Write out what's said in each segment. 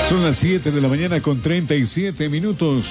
Son las 7 de la mañana con 37 minutos.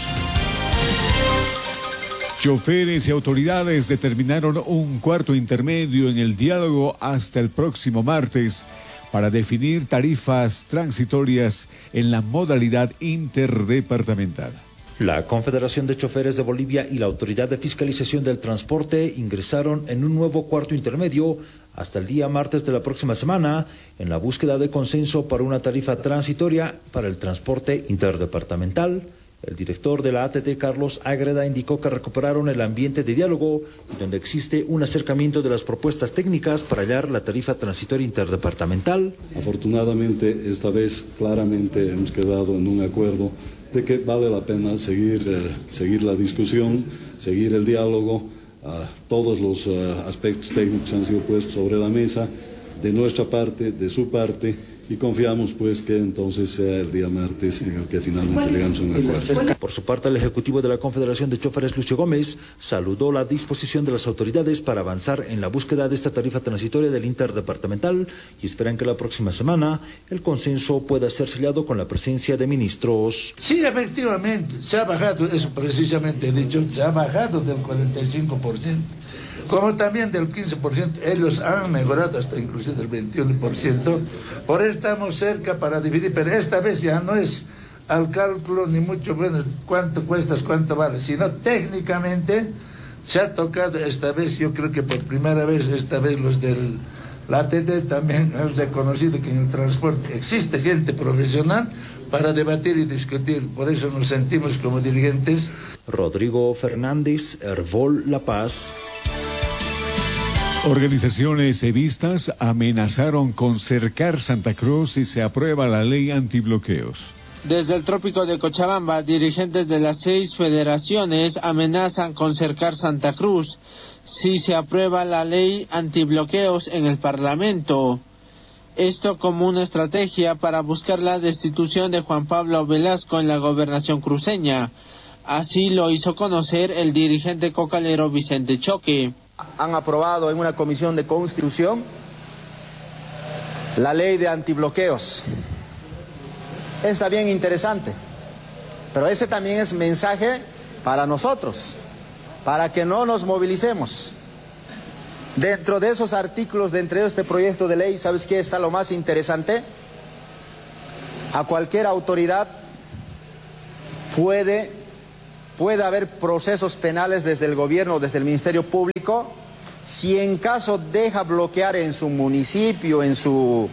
Choferes y autoridades determinaron un cuarto intermedio en el diálogo hasta el próximo martes para definir tarifas transitorias en la modalidad interdepartamental. La Confederación de Choferes de Bolivia y la Autoridad de Fiscalización del Transporte ingresaron en un nuevo cuarto intermedio hasta el día martes de la próxima semana en la búsqueda de consenso para una tarifa transitoria para el transporte interdepartamental. El director de la ATT, Carlos Ágreda, indicó que recuperaron el ambiente de diálogo y donde existe un acercamiento de las propuestas técnicas para hallar la tarifa transitoria interdepartamental. Afortunadamente, esta vez claramente hemos quedado en un acuerdo de que vale la pena seguir la discusión, seguir el diálogo. Todos los aspectos técnicos han sido puestos sobre la mesa, de nuestra parte, de su parte, y confiamos pues que entonces sea el día martes en el que finalmente llegamos a un acuerdo. Por su parte, el ejecutivo de la Confederación de Choferes, Lucio Gómez, saludó la disposición de las autoridades para avanzar en la búsqueda de esta tarifa transitoria del interdepartamental y esperan que la próxima semana el consenso pueda ser sellado con la presencia de ministros. Sí, efectivamente, se ha bajado, eso precisamente he dicho, se ha bajado del 45%. Como también del 15%, ellos han mejorado hasta inclusive del 21%, por eso estamos cerca para dividir, pero esta vez ya no es al cálculo ni mucho menos cuánto cuestas, cuánto vale, sino técnicamente se ha tocado esta vez, yo creo que por primera vez, esta vez los del la ATT también han reconocido que en el transporte existe gente profesional para debatir y discutir, por eso nos sentimos como dirigentes. Rodrigo Fernández, Hervol La Paz. Organizaciones evistas amenazaron con cercar Santa Cruz si se aprueba la ley antibloqueos. Desde el trópico de Cochabamba, dirigentes de las 6 federaciones amenazan con cercar Santa Cruz si se aprueba la ley antibloqueos en el Parlamento. Esto como una estrategia para buscar la destitución de Juan Pablo Velasco en la gobernación cruceña. Así lo hizo conocer el dirigente cocalero Vicente Choque. Han aprobado en una comisión de constitución la ley de antibloqueos. Está bien interesante, pero ese también es mensaje para nosotros, para que no nos movilicemos. Dentro de esos artículos, dentro de este proyecto de ley, ¿sabes qué está lo más interesante? A cualquier autoridad puede haber procesos penales desde el gobierno o desde el Ministerio Público si en caso deja bloquear en su municipio, o en su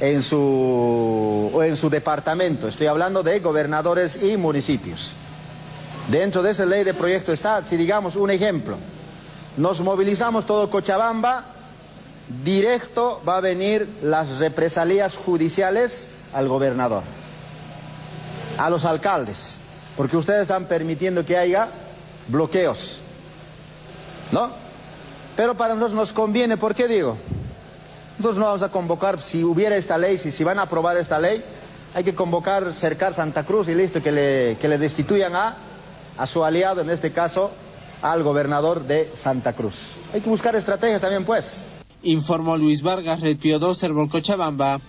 departamento. Estoy hablando de gobernadores y municipios. Dentro de esa ley de proyecto está, si digamos un ejemplo, nos movilizamos todo Cochabamba, directo va a venir las represalias judiciales al gobernador, a los alcaldes, porque ustedes están permitiendo que haya bloqueos, ¿no? Pero para nosotros nos conviene, ¿por qué digo? Nosotros no vamos a convocar, si hubiera esta ley, si van a aprobar esta ley, hay que convocar, cercar Santa Cruz y listo, que le destituyan a su aliado, en este caso, al gobernador de Santa Cruz. Hay que buscar estrategias también, pues. Informó Luis Vargas, Red Pío 2, Hervol Cochabamba.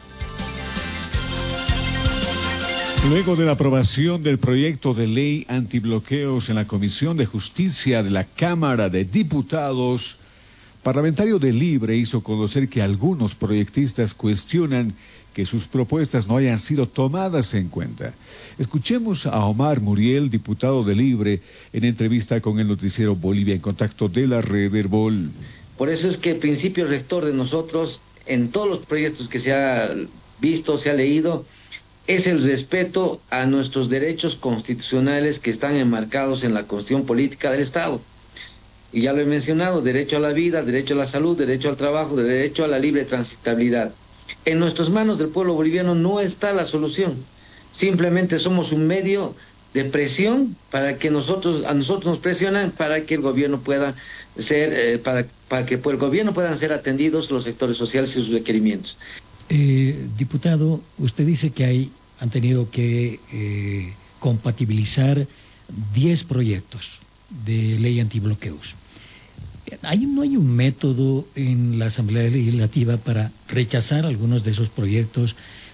Luego de la aprobación del proyecto de ley antibloqueos en la Comisión de Justicia de la Cámara de Diputados, Parlamentario de Libre hizo conocer que algunos proyectistas cuestionan que sus propuestas no hayan sido tomadas en cuenta. Escuchemos a Omar Muriel, diputado de Libre, en entrevista con el noticiero Bolivia en Contacto de la red Herbol. Por eso es que el principio rector de nosotros, en todos los proyectos que se ha visto, se ha leído, es el respeto a nuestros derechos constitucionales que están enmarcados en la Constitución Política del Estado. Y ya lo he mencionado, derecho a la vida, derecho a la salud, derecho al trabajo, derecho a la libre transitabilidad. En nuestras manos del pueblo boliviano no está la solución. Simplemente somos un medio de presión para que a nosotros nos presionan para que el gobierno pueda ser, para que por el gobierno puedan ser atendidos los sectores sociales y sus requerimientos. Diputado, usted dice que han tenido que compatibilizar 10 proyectos de ley antibloqueos. ¿No hay un método en la Asamblea Legislativa para rechazar algunos de esos proyectos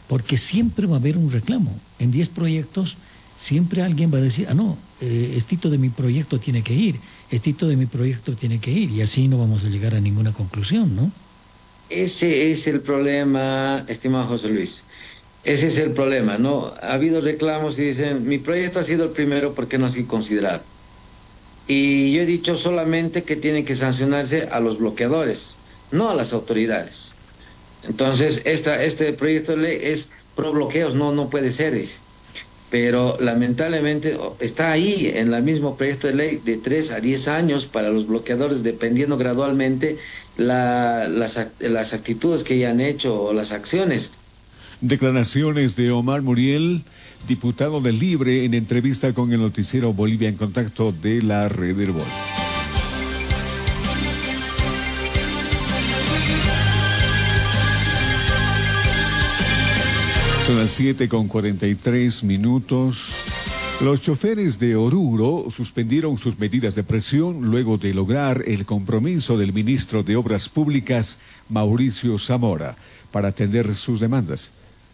porque siempre va a haber un reclamo. En 10 proyectos siempre alguien va a decir, estito de mi proyecto tiene que ir, estito de mi proyecto tiene que ir, y así no vamos a llegar a ninguna conclusión, ¿no? Ese es el problema, estimado José Luis. Ese es el problema, ¿no? Ha habido reclamos y dicen, mi proyecto ha sido el primero, ¿por qué no ha sido considerado? Y yo he dicho solamente que tienen que sancionarse a los bloqueadores, no a las autoridades. Entonces, este proyecto de ley es pro bloqueos, no puede ser, dice. Pero lamentablemente está ahí en el mismo proyecto de ley de 3 a 10 años para los bloqueadores, dependiendo gradualmente las actitudes que ya han hecho o las acciones. Declaraciones de Omar Muriel, diputado de Libre, en entrevista con el noticiero Bolivia en Contacto de la Red Herbol. Son las 7:43. Los choferes de Oruro suspendieron sus medidas de presión luego de lograr el compromiso del ministro de Obras Públicas, Mauricio Zamora, para atender sus demandas.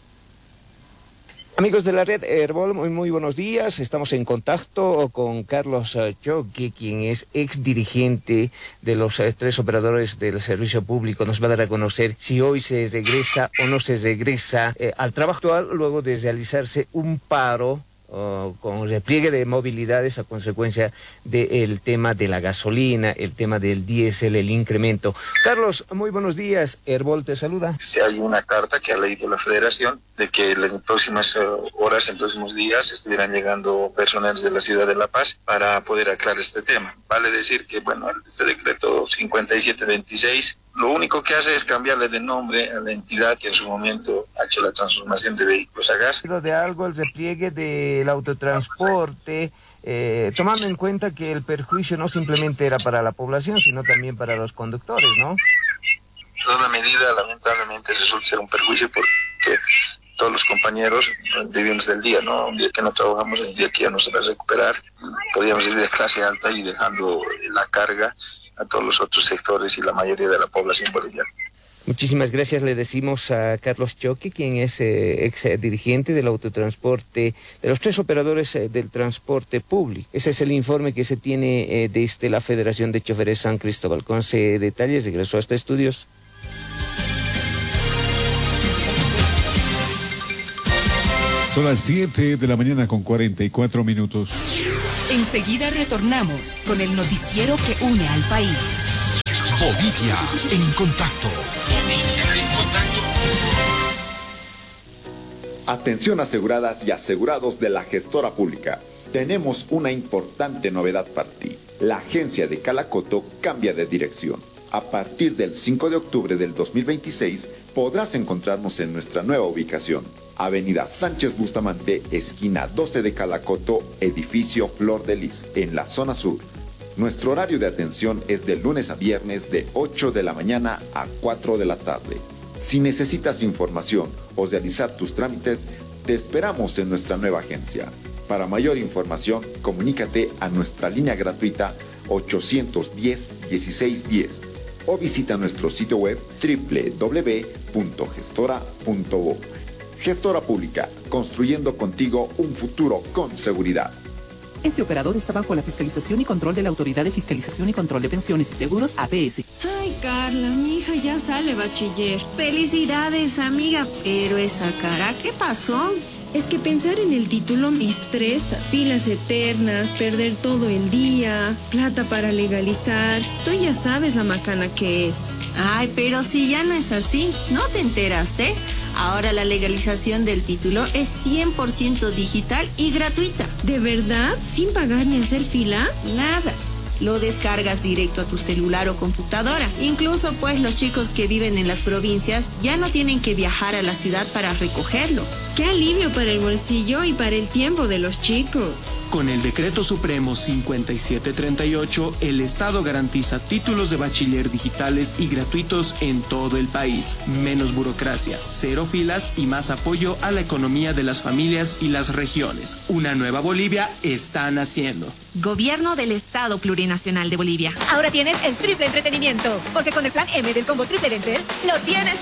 Amigos de la Red Herbol, muy buenos días. Estamos en contacto con Carlos Choque, quien es ex dirigente de los 3 operadores del servicio público. Nos va a dar a conocer si hoy se regresa o no se regresa al trabajo actual luego de realizarse un paro con repliegue de movilidades a consecuencia del tema de la gasolina, el tema del diésel, el incremento. Carlos, muy buenos días. Herbol te saluda. Si hay una carta que ha leído la Federación de que en próximas horas, en próximos días, estuvieran llegando personal de la ciudad de La Paz para poder aclarar este tema. Vale decir que, este decreto 5726 lo único que hace es cambiarle de nombre a la entidad que en su momento ha hecho la transformación de vehículos a gas. De algo el repliegue del autotransporte, tomando en cuenta que el perjuicio no simplemente era para la población, sino también para los conductores, ¿no? Toda medida lamentablemente resulta ser un perjuicio porque todos los compañeros vivimos del día, ¿no? Un día que no trabajamos, el día que ya nos va a recuperar, podríamos ir de clase alta y dejando la carga a todos los otros sectores y la mayoría de la población boliviana. Muchísimas gracias, le decimos a Carlos Choque, quien es ex dirigente del autotransporte, de los 3 operadores del transporte público. Ese es el informe que se tiene desde la Federación de Choferes San Cristóbal. Con detalles, regresó hasta estudios. Son las 7:44. Enseguida retornamos con el noticiero que une al país. Bolivia en contacto. Atención aseguradas y asegurados de la gestora pública. Tenemos una importante novedad para ti. La agencia de Calacoto cambia de dirección. A partir del 5 de octubre del 2026 podrás encontrarnos en nuestra nueva ubicación. Avenida Sánchez Bustamante, esquina 12 de Calacoto, edificio Flor de Lis, en la zona sur. Nuestro horario de atención es de lunes a viernes de 8 de la mañana a 4 de la tarde. Si necesitas información o realizar tus trámites, te esperamos en nuestra nueva agencia. Para mayor información, comunícate a nuestra línea gratuita 810-1610 o visita nuestro sitio web www.gestora.bo. Gestora Pública, construyendo contigo un futuro con seguridad. Este operador está bajo la fiscalización y control de la Autoridad de Fiscalización y Control de Pensiones y Seguros, APS. Ay, Carla, mi hija ya sale bachiller. Felicidades, amiga, pero esa cara, ¿qué pasó? Es que pensar en el título me estresa. Filas eternas, perder todo el día, plata para legalizar. Tú ya sabes la macana que es. Ay, pero si ya no es así, ¿no te enteraste? Ahora la legalización del título es 100% digital y gratuita. ¿De verdad? ¿Sin pagar ni hacer fila? Nada. Lo descargas directo a tu celular o computadora. Incluso pues los chicos que viven en las provincias ya no tienen que viajar a la ciudad para recogerlo. ¡Qué alivio para el bolsillo y para el tiempo de los chicos! Con el Decreto Supremo 5738, el Estado garantiza títulos de bachiller digitales y gratuitos en todo el país. Menos burocracia, 0 filas y más apoyo a la economía de las familias y las regiones. Una nueva Bolivia está naciendo. Gobierno del Estado Plurinacional de Bolivia. Ahora tienes el triple entretenimiento, porque con el plan M del combo triple Dentel lo tienes